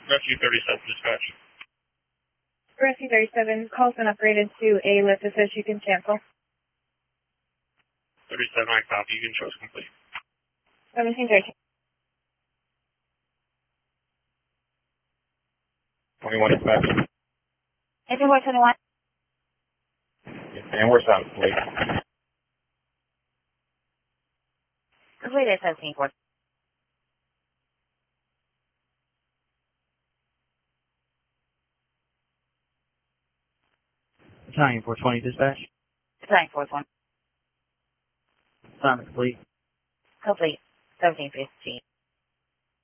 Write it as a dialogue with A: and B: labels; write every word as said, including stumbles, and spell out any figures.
A: Rescue thirty-seven dispatch.
B: Rescue thirty-seven, call's been upgraded to a lift that says you can cancel.
A: thirty-seven, I copy. You can trust complete.
B: seventeen thirteen.
A: twenty-one dispatch.
B: eighteen four twenty-one.
A: Yes, and we're south, please.
B: Completed seventeen four.
C: Italian four twenty dispatch.
B: Italian four twenty.
C: Assignment complete.
B: Complete seventeen fifteen.